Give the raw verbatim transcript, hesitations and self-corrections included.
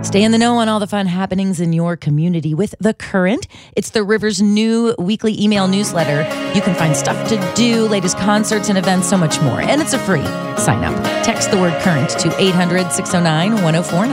Stay in the know on all the fun happenings in your community with The Current. It's the River's new weekly email newsletter. You can find stuff to do, latest concerts and events, so much more. And it's a free sign up. Text the word current to eight hundred, six oh nine, one oh four nine.